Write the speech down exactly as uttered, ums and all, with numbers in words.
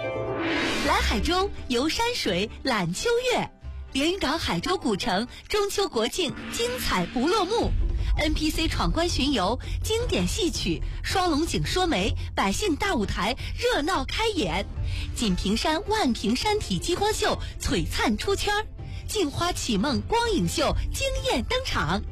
来海州游山水览秋月，连云港海州古城中秋国庆精彩不落幕。N P C 闯关巡游，经典戏曲，双龙井说媒，百姓大舞台热闹开演。锦屏山万屏山体激光秀璀璨出圈，镜花启梦光影秀惊艳登场。